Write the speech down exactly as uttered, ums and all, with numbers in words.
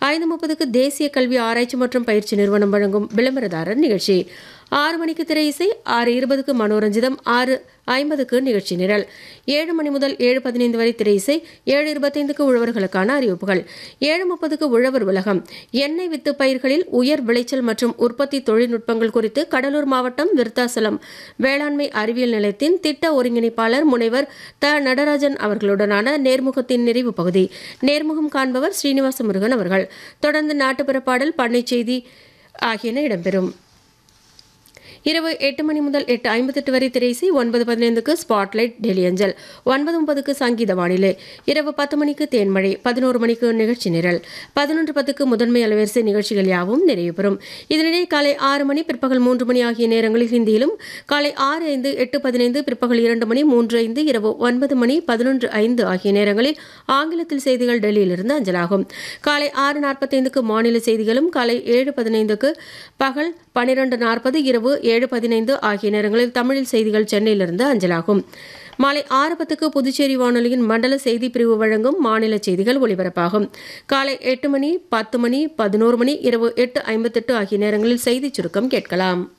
ஐந்து முப்பதுக்கு தேசிய கல்வி ஆராய்ச்சி மற்றும் பயிற்சி நிறுவனம் வழங்கும் விளம்பரதாரர் நிகழ்ச்சி. ஆறு மணிக்கு திரை இசை, ஆறு இருபதுக்கு மனோரஞ்சிதம், ஆறு ஐம்பதுக்கு நிகழ்ச்சி நிரல். ஏழு மணி முதல் ஏழு பதினைந்து வரை திரை இசை, ஏழு இருபத்தைந்துக்கு உழவர்களுக்கான அறிவிப்புகள். ஏழு முப்பதுக்கு உழவர் உலகம். எண்ணெய் வித்து பயிர்களில் உயர் விளைச்சல் மற்றும் உற்பத்தி தொழில்நுட்பங்கள் குறித்து கடலூர் மாவட்டம் விருத்தாசலம் வேளாண்மை அறிவியல் நிலையத்தின் திட்ட ஒருங்கிணைப்பாளர் முனைவர் த நடராஜன் அவர்களுடனான நேர்முகத்தின் நிறைவு பகுதி. நேர்முகம் காண்பவர் ஸ்ரீனிவாச முருகன் அவர்கள். தொடர்ந்து நாட்டுப்புற பாடல், பண்ணை செய்தி ஆகியன இடம்பெறும். இரவு எட்டு மணி முதல் எட்டு ஐம்பத்தெட்டு வரை திரைசி. ஒன்பது பதினைந்துக்கு ஸ்பாட்லைட் டெல்லி அஞ்சல். ஒன்பது முப்பதுக்கு சங்கீத வானிலை. இரவு பத்து மணிக்கு தேன்மழை. பதினோரு மணிக்கு நிகழ்ச்சி நிரல். பதினொன்று பத்துக்கு முதன்மை அலைவரிசை நிகழ்ச்சிகள் யாவும் நிறைவு பெறும். இதனிடையே காலை ஆறு மணி, பிற்பகல் மூன்று மணி ஆகிய நேரங்களில் ஹிந்தியிலும், காலை ஆறு ஐந்து, எட்டு பதினைந்து, பிற்பகல் இரண்டு மணி, மூன்று ஐந்து, இரவு ஒன்பது மணி, பதினொன்று ஐந்து ஆகிய நேரங்களில் ஆங்கிலத்தில் செய்திகள் டெல்லியிலிருந்து அஞ்சலாகும். காலை ஆறு நாற்பத்தைந்துக்கு மாநில செய்திகளும், காலை ஏழு பதினைந்துக்கு பகல் பனிரெண்டு நாற்பது, இரவு ஏழு பதினைந்து ஆகிய நேரங்களில் தமிழில் செய்திகள் சென்னையிலிருந்து அஞ்சலாகும். மாலை ஆறு பத்துக்கு புதுச்சேரி வானொலியின் மண்டல செய்தி பிரிவு வழங்கும் மாநில செய்திகள் ஒலிபரப்பாகும். காலை எட்டு மணி, பத்து மணி, பதினோரு மணி, இரவு எட்டு ஐம்பத்தெட்டு ஆகிய நேரங்களில் செய்திச் சுருக்கம் கேட்கலாம்.